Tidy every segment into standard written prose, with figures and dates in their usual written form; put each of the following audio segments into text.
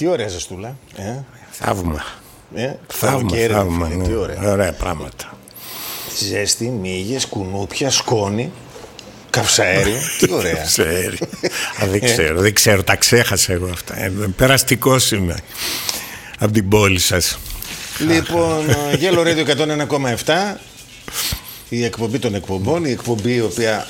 Τι ωραία ζεστούλα. Θαύμα. Θαύμα. Ναι. Τι ωραία. Ωραία πράγματα. Ζέστη, μύγες, κουνούπια, σκόνη, καυσαέριο. Τι ωραία. Καυσαέριο. Δεν ξέρω, τα ξέχασα εγώ αυτά. Περαστικός είμαι από την πόλη σας. Λοιπόν, Yellow Radio 101,7, η εκπομπή των εκπομπών, η εκπομπή η οποία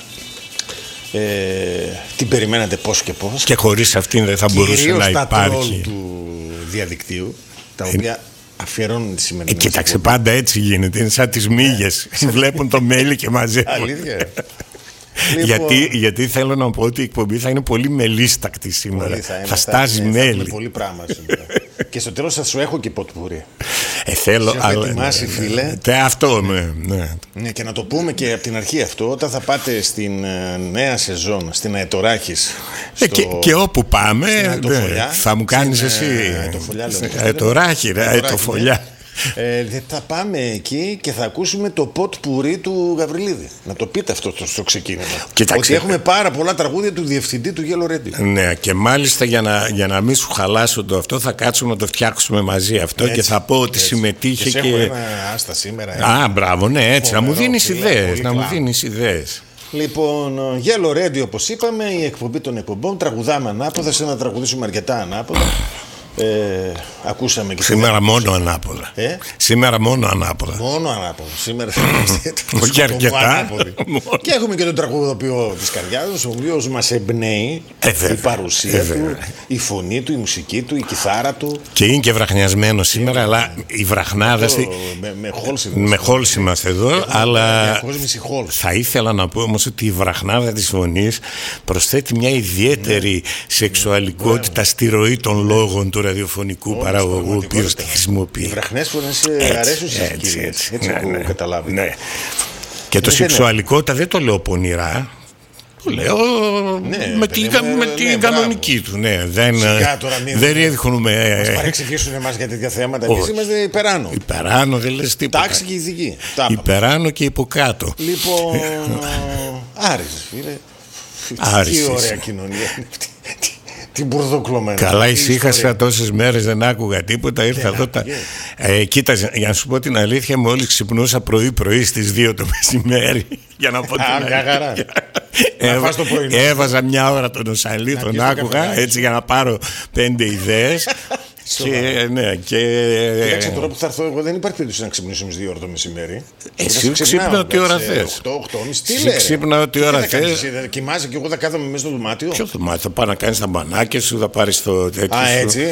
την περιμένατε πώς και πώς. Και χωρίς αυτήν δεν θα μπορούσε να υπάρχει. Τα τρόλ του διαδικτύου, τα οποία αφιερώνουν τη σημερινή. Κοίταξε, πάντα έτσι γίνεται. Είναι σαν τις μύγες. Βλέπουν το μέλι και μαζεύουν. Αλήθεια. Γιατί θέλω να πω ότι η εκπομπή θα είναι πολύ μελίστακτη σήμερα. Θα στάζει μέλι. Θα πολύ πράγμα σήμερα. Και στο τέλος θα σου έχω και ποτπούρι. Θέλω. Έχω ετοιμάσει, φίλε. Αυτό, ναι. Και να το πούμε και από την αρχή αυτό. Όταν θα πάτε στην νέα σεζόν, στην Αετοράχης. Και όπου πάμε, θα μου κάνεις εσύ. Αετοράχη, Αετοφολιά. Θα πάμε εκεί και θα ακούσουμε το ποτ πουρί του Γαβριλίδη. Να το πείτε αυτό στο ξεκίνημα. Ότι έχουμε πάρα πολλά τραγούδια του διευθυντή του Yellow Radio. Ναι, και μάλιστα για να μην σου χαλάσω το αυτό, θα κάτσουμε να το φτιάξουμε μαζί αυτό. Έτσι, και θα πω ότι συμμετείχε και. Έχω ένα άστα σήμερα. Μπράβο, ναι, έτσι. Να μου δίνεις ιδέες. Λοιπόν, Yellow Radio, όπως είπαμε, η εκπομπή των εκπομπών. Τραγουδάμε ανάποδα, σε να τραγουδήσουμε αρκετά ανάποδα. Ακούσαμε και σήμερα μόνο ανάποδα. Σήμερα μόνο ανάποδα. Μόνο ανάποδα. Σήμερα όχι αρκετά. Και έχουμε και τον τραγουδοποιό της καρδιάς, ο οποίος μας εμπνέει η παρουσία του, η φωνή του, η μουσική του, η κιθάρα του. Και είναι και βραχνιασμένο σήμερα, αλλά η βραχνάδα. Με χόλς είμαστε εδώ, αλλά θα ήθελα να πω όμως ότι η βραχνάδα της φωνής προσθέτει μια ιδιαίτερη σεξουαλικότητα στη ροή των λόγων του ραδιοφωνικού παραγωγού, ο οποίος τη χρησιμοποιεί. Οι βραχνές φωνές αρέσουν στις κυρίες. Έτσι έχω καταλάβει. Ναι. Και το σεξουαλικότητα δεν το λέω πονηρά. Το λέω με την κανονική του. Δεν ρίχνουμε. Μας παρεξηγήσουν εμάς για τέτοια θέματα. Εμείς είμαστε υπεράνω. Υπεράνω δεν λες τίποτα. Τάξη και ηθική. Υπεράνω και υποκάτω. Λοιπόν, Άρης, φίλε. Τι ωραία κοινωνία είναι αυτή. Την μπουρδοκλωμένη. Καλά, ησύχασα τόσες μέρες, δεν άκουγα τίποτα. Ήρθα εδώ. Κοίταζε, για να σου πω την αλήθεια, μόλις ξυπνούσα πρωί-πρωί στις 2 το μεσημέρι. Για να πω την αλήθεια. Έβαζα μια ώρα τον Οσαλή, τον άκουγα έτσι για να πάρω 5 ιδέες. Κοίταξε, τώρα που θα έρθω εγώ δεν υπάρχει περίπτωση να ξυπνήσουμε 2 ώρα το μεσημέρι. Εσύ ξύπνα ό,τι ώρα θες. 8-8,5. Ξύπνα ό,τι ώρα θες. Κοιμάσαι και εγώ θα κάθομαι μέσα στο δωμάτιο. Ποιο δωμάτιο? Θα πάει να κάνεις τα μπανάκια σου, θα πάρεις το τέτοιο. Έτσι.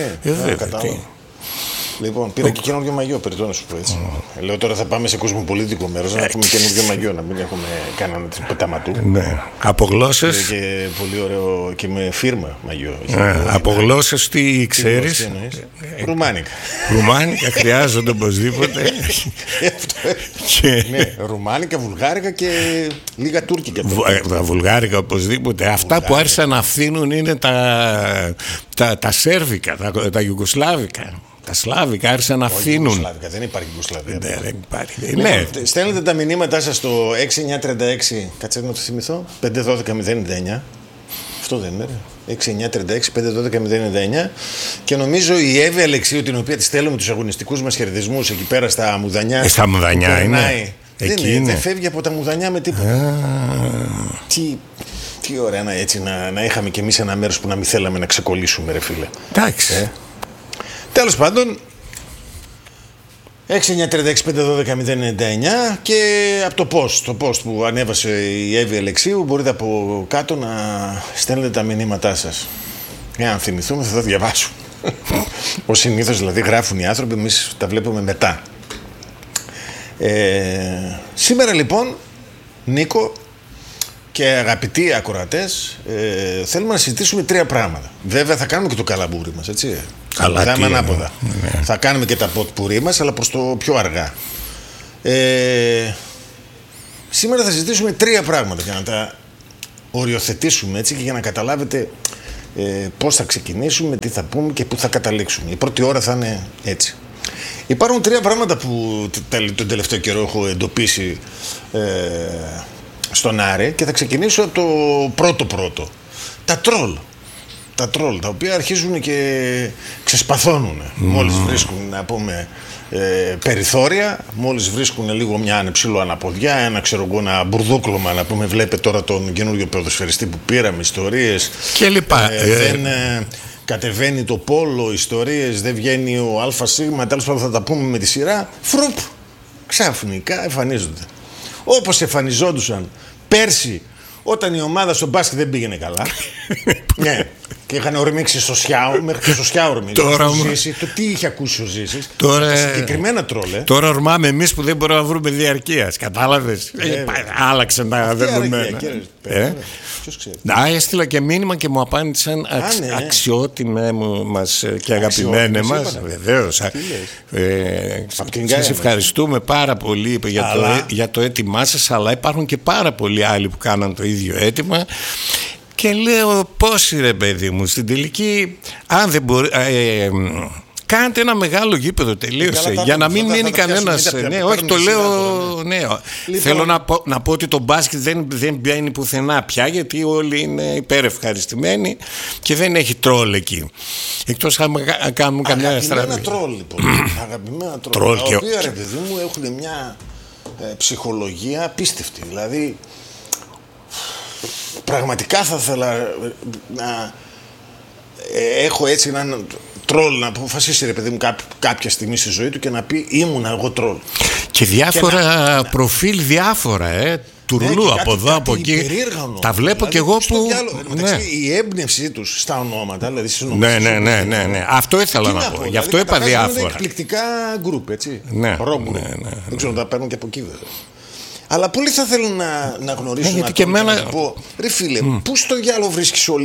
Λοιπόν, πήρα και καινούργιο μαγιό, περιττό να σου πω έτσι. Λέω τώρα θα πάμε σε κοσμοπολίτικο μέρος να έχουμε καινούργιο μαγιό, να μην έχουμε κανένα πεταματού. Ναι. Από γλώσσες. Και πολύ ωραίο και με φίρμα μαγιό. Από γλώσσες τι ξέρεις? Ρουμάνικα. Ρουμάνικα χρειάζονται οπωσδήποτε. Ναι, ρουμάνικα, βουλγάρικα και λίγα τουρκικά. Τα βουλγάρικα οπωσδήποτε. Αυτά που άρχισαν να φθήνουν είναι τα σέρβικα, τα ιουγκοσλάβικα. Τα σλάβικα άρχισαν να φθήνουν. Δεν υπάρχει Ιουγκοσλαβία. Δεν υπάρχει. Ναι. Στέλνετε τα μηνύματά σας στο 6936. Κάτσε να το θυμηθώ. 512-099. Αυτό δεν είναι. 6936-512-099. Και νομίζω η Εύη Αλεξίου, την οποία τη στέλνουμε τους αγωνιστικούς μας χαιρετισμούς εκεί πέρα στα Μουδανιά. Στα Μουδανιά είναι. Δεν φεύγει από τα Μουδανιά με τίποτα. Τι ωραία να είχαμε κι εμείς ένα μέρος που να μην θέλαμε να ξεκολλήσουμε, ρε φίλε. Εντάξει. Τέλος πάντων, 6936-512-099 και από το post που ανέβασε η Εύη Αλεξίου μπορείτε από κάτω να στέλνετε τα μηνύματά σας. Αν θυμηθούμε θα τα διαβάσουμε. Ως συνήθως δηλαδή γράφουν οι άνθρωποι, εμείς τα βλέπουμε μετά. Σήμερα λοιπόν, Νίκο και αγαπητοί ακροατές, θέλουμε να συζητήσουμε 3 πράγματα. Βέβαια θα κάνουμε και το καλαμπούρι μας, έτσι. Θα είμαι ανάποδα. Ναι. Θα κάνουμε και τα ποτπουρί μας, αλλά προς το πιο αργά. Σήμερα θα συζητήσουμε 3 πράγματα για να τα οριοθετήσουμε έτσι και για να καταλάβετε πώς θα ξεκινήσουμε, τι θα πούμε και πού θα καταλήξουμε. Η πρώτη ώρα θα είναι έτσι. Υπάρχουν 3 πράγματα που τον τελευταίο καιρό έχω εντοπίσει στον Άρη και θα ξεκινήσω από το πρώτο. Τα τρόλ. τα τρόλ, τα οποία αρχίζουν και ξεσπαθώνουν. Μόλις βρίσκουν, να πούμε, περιθώρια, μόλις βρίσκουν λίγο μια ανεψήλω αναποδιά, ένα μπουρδούκλωμα, να πούμε. Βλέπετε τώρα τον καινούριο ποδοσφαιριστή που πήραμε, ιστορίες και λοιπά. Δεν κατεβαίνει το πόλο, ιστορίες, δεν βγαίνει ο ΑΣ, τέλος πάντων θα τα πούμε με τη σειρά. Φρουπ, ξαφνικά εμφανίζονται. Όπως εμφανιζόντουσαν πέρσι, όταν η ομάδα στο μπάσκετ δεν πήγαινε καλά. Ναι. Και είχαν ορμήξει στο Σιάο, μέχρι και στο Σιάο ορμήξει. Το τι είχε ακούσει ο Ζήσης. Τώρα, συγκεκριμένα τρόλε. Τώρα ορμάμε εμείς που δεν μπορούμε να βρούμε διαρκείας. Κατάλαβες. Άλλαξαν τα δεδομένα. Ποιος ξέρει. Έστειλα και μήνυμα και μου απάντησαν αξιότιμε μας και αγαπημένε μας. Βεβαίως. Σας ευχαριστούμε πάρα πολύ για το αίτημά σας, αλλά υπάρχουν και πάρα πολλοί άλλοι που κάναν το ίδιο αίτημα. Και λέω, πώς ρε παιδί μου, στην τελική, αν δεν μπορεί, κάντε ένα μεγάλο γήπεδο, τελείωσε, για να μην μείνει κανένας. Ναι, όχι, το λέω, ναι. Θέλω να πω ότι το μπάσκετ δεν μπαίνει πουθενά πια, γιατί όλοι είναι υπερευχαριστημένοι και δεν έχει τρόλ εκεί. Εκτός αν κάνουν καμιά στραβή. Αγαπημένα τρόλ, λοιπόν. Αγαπημένα τρόλ, τα οποία, ρε παιδί μου, έχουν μια ψυχολογία απίστευτη. Δηλαδή, πραγματικά θα ήθελα να έχω έτσι έναν τρόλ να αποφασίσει, ρε παιδί μου, κάποια στιγμή στη ζωή του και να πει ήμουν εγώ τρόλ. Και διάφορα προφίλ, διάφορα τουρλού από εδώ, από εκεί. Τα βλέπω κι εγώ που. Η έμπνευσή τους στα ονόματα, δηλαδή στις ονομασίες. Ναι. Αυτό ήθελα να πω. Γι' αυτό είπα διάφορα. Είναι εκπληκτικά γκρουπ, έτσι. Δεν ξέρω, τα παίρνουν και από εκεί, βέβαια. Αλλά πολλοί θα θέλουν να γνωρίσουν γιατί και εμένα... να πω, ρε φίλε, πού στο διάλογο βρίσκεις όλη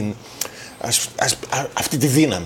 αυτή τη δύναμη,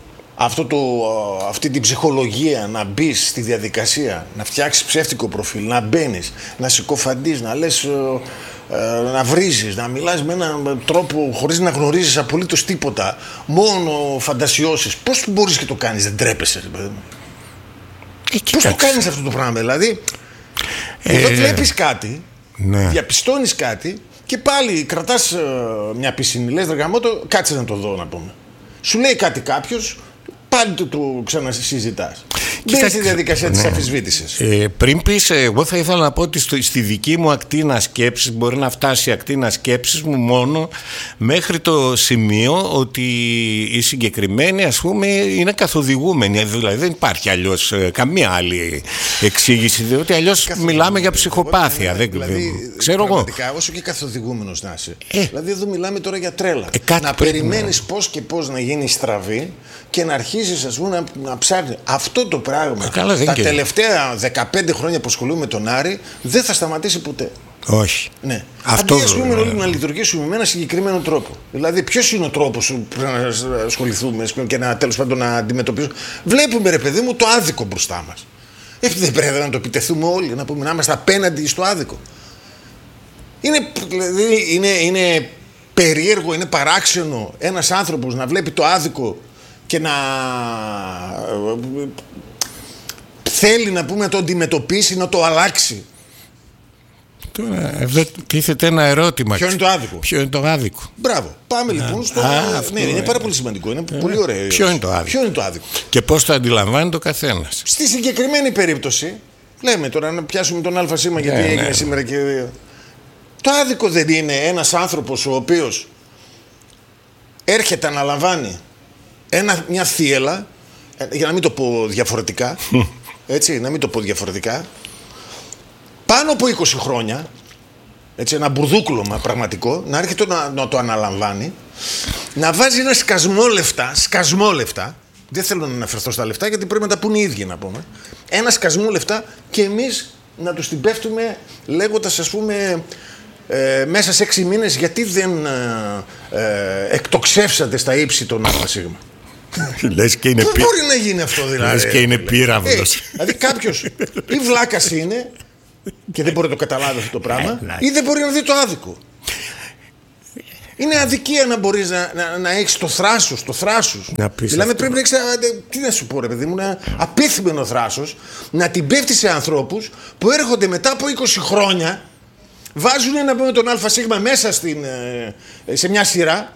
αυτή την ψυχολογία να μπεις στη διαδικασία, να φτιάξεις ψεύτικο προφίλ, να μπαίνεις, να συκοφαντείς, να λες, να βρίζεις, να μιλάς με έναν τρόπο χωρίς να γνωρίζεις απολύτως τίποτα, μόνο φαντασιώσεις. Πώς μπορείς και το κάνεις, δεν τρέπεσαι, ρε παιδί μου? Πώς το κάνεις αυτό το πράγμα, δηλαδή? Εδώ βλέπεις κάτι, διαπιστώνεις κάτι και πάλι κρατάς μια πισίνη, λες, ρε γαμώτο, κάτσε να το δω, να πούμε. Σου λέει κάτι κάποιος, πάλι το ξανασυζητάς. Μπαίνεις στη διαδικασία της αμφισβήτησης. Πριν πεις, εγώ θα ήθελα να πω ότι στη δική μου ακτίνα σκέψης, μπορεί να φτάσει η ακτίνα σκέψης μου μόνο μέχρι το σημείο ότι οι συγκεκριμένοι, ας πούμε, είναι καθοδηγούμενοι. Δηλαδή δεν υπάρχει αλλιώς καμία άλλη εξήγηση, διότι αλλιώς μιλάμε για ψυχοπάθεια. Δηλαδή, ξέρω εγώ. Όσο και καθοδηγούμενος να είσαι. Δηλαδή εδώ μιλάμε τώρα για τρέλα. Να περιμένεις πώς και πώς να γίνει στραβή και να αρχίσεις, ας πούμε, να ψάχνεις. Αυτό το πράγμα τα τελευταία 15 χρόνια που ασχολούμαι με τον Άρη δεν θα σταματήσει ποτέ. Όχι. Ναι. Αντί, ας πούμε, όλοι να λειτουργήσουμε με ένα συγκεκριμένο τρόπο. Δηλαδή, ποιος είναι ο τρόπος που πρέπει να ασχοληθούμε και να, τέλος πάντων, να αντιμετωπίσουμε? Βλέπουμε, ρε παιδί μου, το άδικο μπροστά μας. Δεν πρέπει να το επιτεθούμε όλοι, να πούμε, να είμαστε απέναντι στο άδικο. Είναι περίεργο, είναι παράξενο ένας άνθρωπος να βλέπει το άδικο και να θέλει, να πούμε, να το αντιμετωπίσει, να το αλλάξει. Τώρα εδώ τίθεται ένα ερώτημα. Ποιο είναι το άδικο? Ποιο είναι το άδικο? Μπράβο. Πάμε λοιπόν στο. Ναι, είναι πάρα πολύ σημαντικό. Είναι πολύ ωραίο. Ποιο είναι το άδικο? Και πώς το αντιλαμβάνει το καθένας? Στη συγκεκριμένη περίπτωση, λέμε τώρα να πιάσουμε τον ΑΣ, γιατί έγινε σήμερα και. Το άδικο δεν είναι ένας άνθρωπος ο οποίος έρχεται, αναλαμβάνει μια θύελλα, για να μην το πω διαφορετικά, έτσι, να μην το πω διαφορετικά, πάνω από 20 χρόνια, έτσι, ένα μπουρδούκλωμα πραγματικό, να έρχεται να το αναλαμβάνει, να βάζει ένα σκασμό λεφτά, δεν θέλω να αναφερθώ στα λεφτά γιατί πρέπει να τα πούν οι ίδιοι, να πούμε, ένα σκασμό λεφτά και εμείς να τους την πέφτουμε λέγοντας, ας πούμε, μέσα σε 6 μήνες γιατί δεν εκτοξεύσατε στα ύψη των ΑΣ. Λες και είναι Πού μπορεί να γίνει αυτό, δηλαδή? Λες και είναι πύραυλος. Δηλαδή κάποιος ή βλάκας είναι και δεν μπορεί να το καταλάβει αυτό το πράγμα, ή δεν μπορεί να δει το άδικο. Είναι αδικία να μπορείς να έχεις το θράσος. Δηλαδή πρέπει να έχεις, τι να σου πω, ρε παιδί μου, ένα απίθυμενο θράσος, να την πέφτει σε ανθρώπους που έρχονται μετά από 20 χρόνια, βάζουν, να πούμε, τον ΑΣ μέσα σε μια σειρά,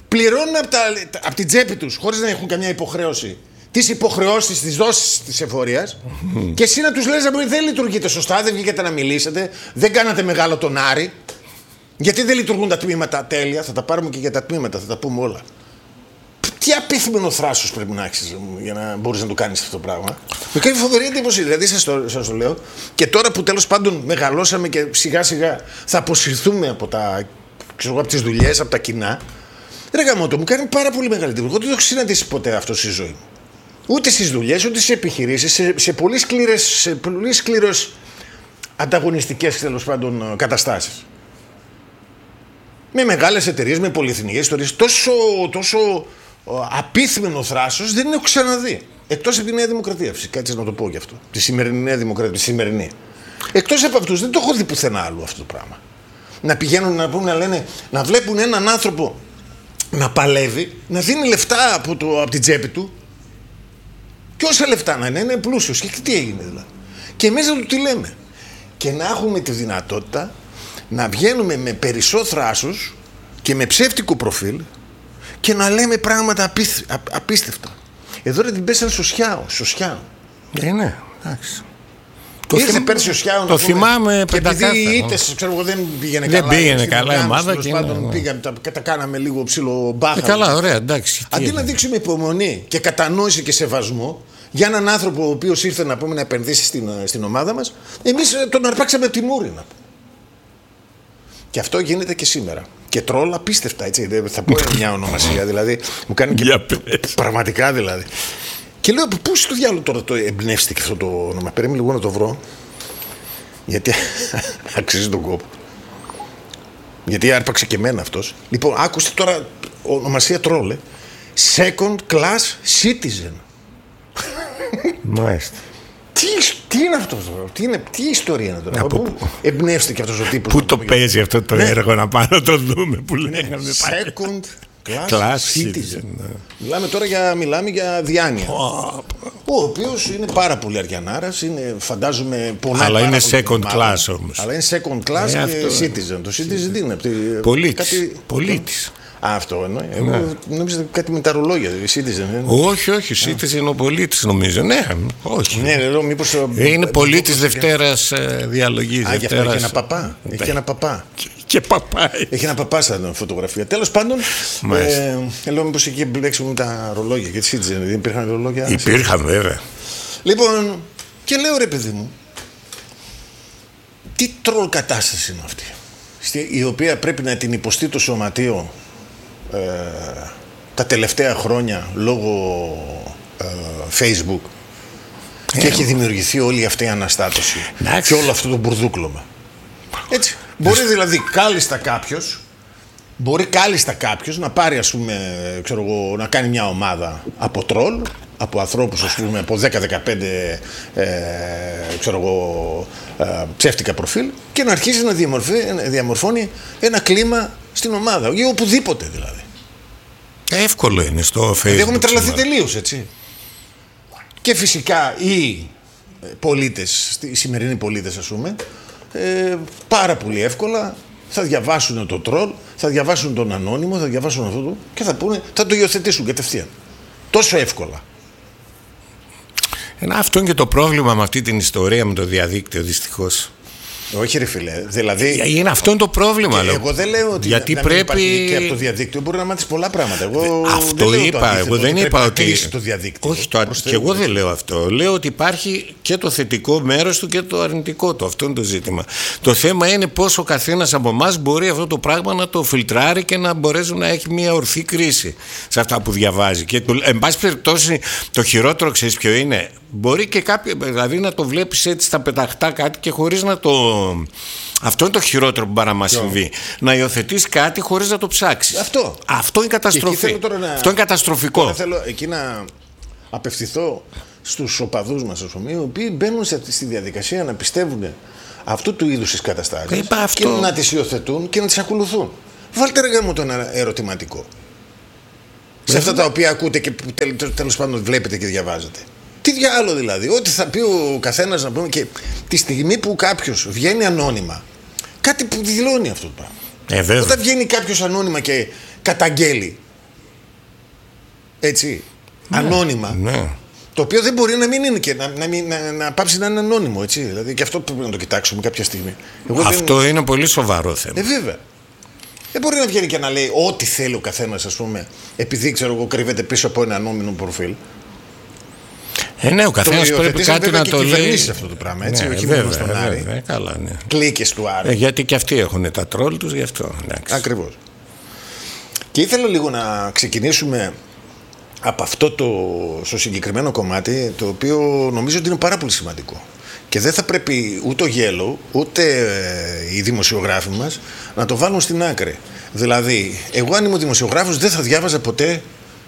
πληρώνουν από την τσέπη τους, χωρίς να έχουν καμιά υποχρέωση, τις υποχρεώσεις, τις δόσεις της εφορίας, και εσύ να τους λες δεν λειτουργείτε σωστά, δεν βγήκατε να μιλήσετε, δεν κάνατε μεγάλο τον Άρη. Γιατί δεν λειτουργούν τα τμήματα τέλεια, θα τα πάρουμε και για τα τμήματα, θα τα πούμε όλα. Τι απίθυμενο θράσος πρέπει να έχεις για να μπορείς να το κάνεις αυτό το πράγμα. Με κάνει φοβερή εντύπωση, δηλαδή σας το λέω. Και τώρα που τέλος πάντων μεγαλώσαμε και σιγά σιγά θα αποσυρθούμε από τις δουλειές, από τα κοινά. Ρε γαμώτο, μου κάνει πάρα πολύ μεγάλη εντύπωση. Εγώ δεν το έχω συναντήσει ποτέ αυτό στη ζωή μου. Ούτε στις δουλειές, ούτε σε επιχειρήσεις, σε πολύ σκληρές ανταγωνιστικές τέλος πάντων καταστάσεις. Με μεγάλες εταιρείες, με πολυεθνικές ιστορίες, τόσο απίθυμενο θράσος δεν έχω ξαναδεί. Εκτός από τη Νέα Δημοκρατία, φυσικά, έτσι να το πω γι' αυτό. Τη σημερινή Νέα Δημοκρατία, τη σημερινή. Εκτός από αυτούς δεν το έχω δει πουθενά άλλο αυτό το πράγμα. Να πηγαίνουν να λένε, να βλέπουν έναν άνθρωπο να παλεύει, να δίνει λεφτά από την τσέπη του, και όσα λεφτά να είναι πλούσιος. Και τι έγινε δηλαδή. Και εμείς να του τι λέμε. Και να έχουμε τη δυνατότητα να βγαίνουμε με περισσό θράσος και με ψεύτικο προφίλ και να λέμε πράγματα απίστευτα. Εδώ ρε την πέσανε στο Σιάο. Ναι, εντάξει. Ήρθε πέρσι ο Σιάο. Το θυμάμαι πεντακάθαρα. Επειδή οι ήττες, ξέρω εγώ, δεν πήγαινε καλά. Δεν πήγαινε καλά η ομάδα. Πήγαμε, τα κάναμε λίγο ψηλό μπάχα. Καλά, ωραία, εντάξει. Αντί να δείξουμε υπομονή και κατανόηση και σεβασμό για έναν άνθρωπο ο οποίος ήρθε να επενδύσει στην ομάδα μας, εμείς τον αρπάξαμε από τη μούρη, να πούμε. Και αυτό γίνεται και σήμερα. Και τρόλ απίστευτα, έτσι. Θα πω μια ονομασία, δηλαδή. Μου κάνει και πραγματικά δηλαδή. Και λέω, πού στο διάλογο τώρα το εμπνεύστηκε αυτό το όνομα. Περίμενε λίγο να το βρω. Γιατί αξίζει τον κόπο. Γιατί άρπαξε και εμένα αυτός. Λοιπόν, άκουστε τώρα ονομασία τρόλ. Second class citizen. Μάλιστα. Τι είναι αυτό, τι ιστορία είναι τώρα. Πού εμπνεύστηκε αυτός ο τύπος. Πού το παίζει αυτό το έργο, να πάμε να το δούμε. Που λέγαμε Second class citizen. Μιλάμε για διάνοια. Ο οποίος είναι πάρα πολύ αριανάρας, φαντάζομαι πολλά. Αλλά είναι second class όμως. Αλλά είναι second class και citizen. Το citizen τι είναι? Πολίτης. Αυτό εννοεί. Εγώ νόμιζα κάτι με τα ρολόγια. Citizen. Όχι, citizen είναι ο πολίτης, νομίζω. Ναι, όχι. Ναι, λέω, μήπως είναι πολίτης Δευτέρας διαλογής. Γι' αυτό έχει ένα παπά. Έχει ένα παπά. Και παπά. Έχει ένα παπά σαν φωτογραφία. Τέλος πάντων, λέω μήπως εκεί μπλέξουμε με τα ρολόγια. Γιατί Citizen δεν υπήρχαν ρολόγια. Υπήρχαν, βέβαια. Λοιπόν, και λέω, ρε παιδί μου, τι τρόλ κατάσταση είναι αυτή, η οποία πρέπει να την υποστεί το σωματείο τα τελευταία χρόνια λόγω Facebook, και έχει δημιουργηθεί όλη αυτή η αναστάτωση και όλο αυτό το μπουρδούκλωμα. Έτσι. Μπορεί δηλαδή κάλλιστα κάποιος να πάρει, ας πούμε, ξέρω εγώ, να κάνει μια ομάδα από τρόλ, από ανθρώπους, ας πούμε, από 10-15 ξέρω εγώ, ψεύτικα προφίλ, και να αρχίσει να διαμορφώνει ένα κλίμα στην ομάδα ή οπουδήποτε δηλαδή. Εύκολο είναι στο Facebook. Έχουμε τρελαθεί τελείως, έτσι. Και φυσικά οι πολίτες, οι σημερινοί πολίτες, ας πούμε, πάρα πολύ εύκολα θα διαβάσουν το τρόλ, θα διαβάσουν τον ανώνυμο, θα διαβάσουν αυτό το και θα πούνε, θα το υιοθετήσουν κατευθείαν. Τόσο εύκολα. Αυτό είναι και το πρόβλημα με αυτή την ιστορία με το διαδίκτυο, δυστυχώς. Όχι, ρε φίλε. Δηλαδή, αυτό είναι το πρόβλημα. Εγώ δεν λέω ότι γιατί να πρέπει... υπάρχει και από το διαδίκτυο μπορεί να μάθεις πολλά πράγματα. Αυτό είπα. Εγώ δεν είπα ότι. Το διαδίκτυο. Όχι, και εγώ δεν λέω αυτό. Λέω ότι υπάρχει και το θετικό μέρος του και το αρνητικό του. Αυτό είναι το ζήτημα. Το θέμα είναι πώς ο καθένας από εμάς μπορεί αυτό το πράγμα να το φιλτράρει και να μπορέσει να έχει μια ορθή κρίση σε αυτά που διαβάζει. Και εν πάση περιπτώσει, το χειρότερο, ξέρεις ποιο είναι? Μπορεί και κάποιο, δηλαδή, να το βλέπεις έτσι στα πεταχτά κάτι και χωρίς να το. Αυτό είναι το χειρότερο που μπορεί να μας συμβεί. Να υιοθετείς κάτι χωρίς να το ψάξεις. Αυτό είναι καταστροφή. Αυτό είναι καταστροφικό. Τώρα θέλω εκεί να απευθυνθώ στους οπαδούς μας, οι οποίοι μπαίνουν στη διαδικασία να πιστεύουν αυτού του είδους τις καταστάσεις και να τις υιοθετούν και να τις ακολουθούν. Βάλτε, ρε γάμο, το ένα ερωτηματικό σε αυτά τα οποία ακούτε και τέλος πάντων βλέπετε και διαβάζετε. Τι διάλογο δηλαδή? Ό,τι θα πει ο καθένας, να πούμε, και τη στιγμή που κάποιος βγαίνει ανώνυμα, κάτι που δηλώνει αυτό το πράγμα. Όταν βγαίνει κάποιος ανώνυμα και καταγγέλει Έτσι. Ανώνυμα. Ναι. Το οποίο δεν μπορεί να μην είναι και να πάψει να είναι ανώνυμο. Έτσι. Δηλαδή και αυτό πρέπει να το κοιτάξουμε κάποια στιγμή. Αυτό είναι πολύ σοβαρό θέμα. Βέβαια. Δεν μπορεί να βγαίνει και να λέει ό,τι θέλει ο καθένας, ας πούμε, επειδή ξέρω εγώ κρύβεται πίσω από ένα ανώνυμο προφίλ. Ναι, ο καθένας πρέπει κάτι να το λέει. Αυτό το πράγμα, έτσι, όχι μόνο στον Άρη. Καλά, ναι. Κλίκες του Άρη. Γιατί και αυτοί έχουν τα τρόλ τους, γι' αυτό. Ακριβώς. Και ήθελα λίγο να ξεκινήσουμε από αυτό στο συγκεκριμένο κομμάτι, το οποίο νομίζω ότι είναι πάρα πολύ σημαντικό. Και δεν θα πρέπει ούτε ο Yellow, ούτε οι δημοσιογράφοι μας να το βάλουν στην άκρη. Δηλαδή, εγώ αν ήμουν δημοσιογράφος δεν θα διάβαζα ποτέ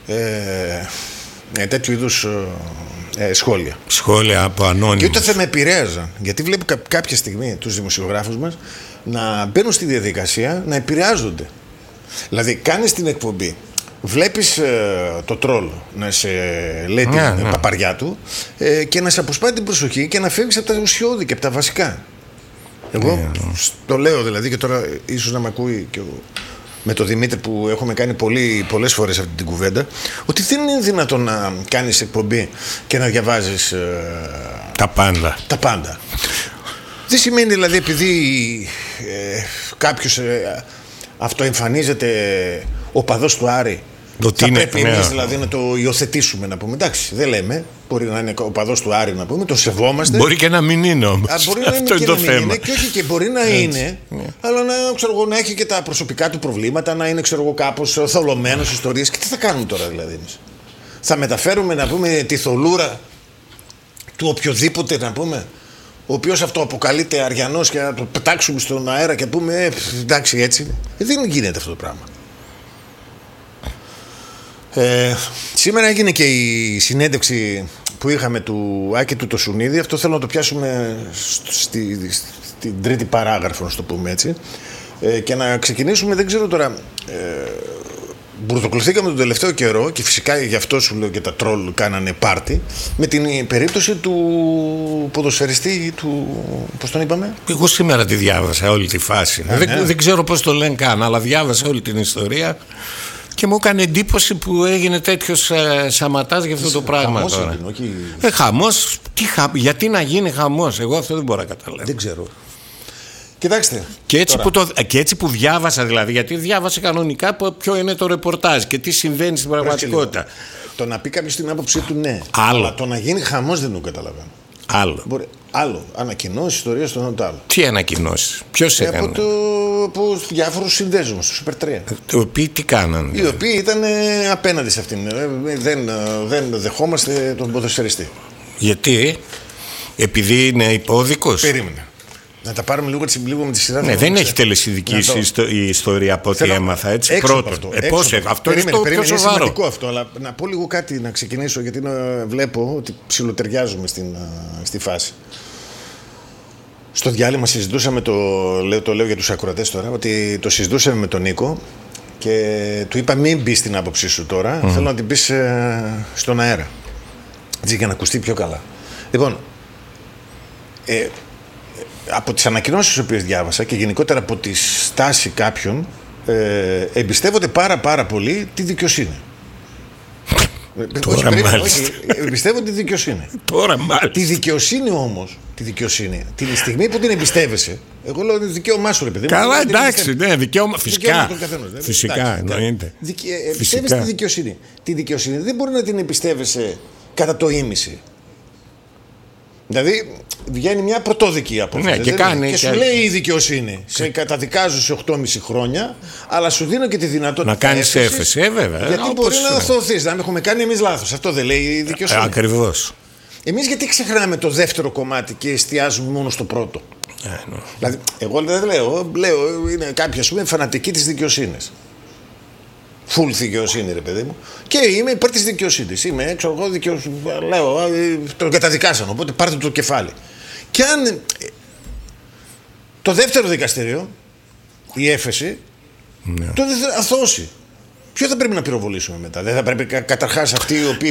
τέτοιου είδους σχόλια. Σχόλια από ανώνυμους. Και ούτε θα με επηρέαζαν. Γιατί βλέπω κάποια στιγμή τους δημοσιογράφους μας να μπαίνουν στη διαδικασία να επηρεάζονται. Δηλαδή, κάνεις την εκπομπή, βλέπεις το τρόλ να σε λέει την παπαριά του και να σε αποσπάει την προσοχή και να φεύγεις από τα ουσιώδη και από τα βασικά. Εγώ το λέω δηλαδή, και τώρα ίσως να με ακούει και με τον Δημήτρη που έχουμε κάνει πολλές φορές αυτή την κουβέντα, ότι δεν είναι δυνατόν να κάνεις εκπομπή και να διαβάζεις τα πάντα. Δεν σημαίνει δηλαδή επειδή κάποιος αυτοεμφανίζεται οπαδός του Άρη, θα πρέπει εμείς δηλαδή να το υιοθετήσουμε, να πούμε. Εντάξει, δεν λέμε. Μπορεί να είναι οπαδός του Άρη, να πούμε, το σεβόμαστε. Μπορεί και να μην είναι όμως. Μπορεί να είναι και να μην είναι, και όχι και μπορεί να είναι, αλλά να έχει και τα προσωπικά του προβλήματα, να είναι κάπως θολωμένος ιστορίες. Και τι θα κάνουμε τώρα δηλαδή εμείς? Θα μεταφέρουμε, να πούμε, τη θολούρα του οποιοδήποτε, να πούμε, ο οποίος αυτοαποκαλείται αριανός, και να το πετάξουμε στον αέρα και πούμε εντάξει, έτσι? Δεν γίνεται αυτό το πράγμα. Σήμερα έγινε και η συνέντευξη που είχαμε του Άκη του Τοσουνίδη. Αυτό θέλω να το πιάσουμε στην τρίτη παράγραφο, να το πούμε έτσι, και να ξεκινήσουμε. Δεν ξέρω τώρα, μπουρδοκλωθήκαμε τον τελευταίο καιρό και φυσικά γι' αυτό σου λέω και τα τρόλ κάνανε πάρτι με την περίπτωση του ποδοσφαιριστή του, πώς τον είπαμε? Εγώ σήμερα τη διάβασα όλη τη φάση. Δεν ξέρω πώς το λένε καν, αλλά διάβασα όλη την ιστορία και μου έκανε εντύπωση που έγινε τέτοιος σαματάς για αυτό το πράγμα. Χαμός τώρα. Χαμός. Γιατί να γίνει χαμός? Εγώ αυτό δεν μπορώ να καταλάβω. Δεν ξέρω. Κοιτάξτε. Και έτσι που διάβασα, δηλαδή, γιατί διάβασα κανονικά ποιο είναι το ρεπορτάζ και τι συμβαίνει στην πραγματικότητα. Το να πει κάποιος την άποψή του, ναι. Αλλά το να γίνει χαμός δεν το καταλαβαίνω. Άλλο. Ανακοινώσεις, ιστορίες, το ένα το άλλο. Τι ανακοινώσεις? Ποιος έκανε? Από διάφορους συνδέσμους του Super 3. Οι οποίοι τι κάνανε? Οι οποίοι ήταν απέναντι σε αυτήν. Δεν δεχόμαστε τον ποδοσφαιριστή. Γιατί? Επειδή είναι υπόδικος? Περίμενε. Να τα πάρουμε λίγο με τη σειρά. Ναι, δεν έχει τελεσιδική η ιστορία από ό,τι έμαθα. Έτσι, πρώτον. Αυτό είναι το πιο σοβαρό. Είναι σημαντικό αυτό, αλλά να πω λίγο κάτι, να ξεκινήσω, γιατί βλέπω ότι ψιλοτεριάζουμε στη φάση. Στο διάλειμμα συζητούσαμε, το λέω για τους ακροατές τώρα, ότι το συζητούσαμε με τον Νίκο και του είπα μην μπεις στην άποψή σου τώρα, θέλω να την πεις στον αέρα. Έτσι, για να ακουστεί πιο καλά. Λοιπόν, από τις ανακοινώσεις τις οποίες διάβασα και γενικότερα από τη στάση κάποιων, εμπιστεύονται πάρα πολύ τη δικαιοσύνη. Τώρα μάλιστα. Εμπιστεύονται τη δικαιοσύνη. Τώρα μάλιστα. Τη δικαιοσύνη όμως, την στιγμή που την εμπιστεύεσαι, εγώ λέω ότι είναι δικαίωμά σου, ρε παιδί. Καλά, εντάξει, ναι, δικαίωμα. Φυσικά, εννοείται. Εμπιστεύεσαι τη δικαιοσύνη. Τη δικαιοσύνη δεν μπορεί να την εμπιστεύεσαι κατά το ίμιση. Δηλαδή βγαίνει μια πρωτόδικη απόφαση. Ναι, και σου λέει η δικαιοσύνη: σε καταδικάζω σε 8,5 χρόνια, αλλά σου δίνω και τη δυνατότητα να κάνεις έφεση. Βέβαια. Γιατί μπορεί να αθωωθείς, να μην έχουμε κάνει εμείς λάθος. Αυτό δεν λέει η δικαιοσύνη. Ακριβώς. Εμείς γιατί ξεχνάμε το δεύτερο κομμάτι και εστιάζουμε μόνο στο πρώτο? Δηλαδή, εγώ δεν λέω, είναι κάποιοι ας πούμε φανατικοί της δικαιοσύνης. Φουλ δικαιοσύνη, ρε παιδί μου. Και είμαι υπέρ της δικαιοσύνης. Είμαι έξω, εγώ λέω, τον καταδικάσαν. Οπότε πάρτε το κεφάλι. Και αν το δεύτερο δικαστήριο, η έφεση, τότε θα αθώσει. Ποιο θα πρέπει να πυροβολήσουμε μετά? Δεν θα πρέπει καταρχάς αυτοί οι οποίοι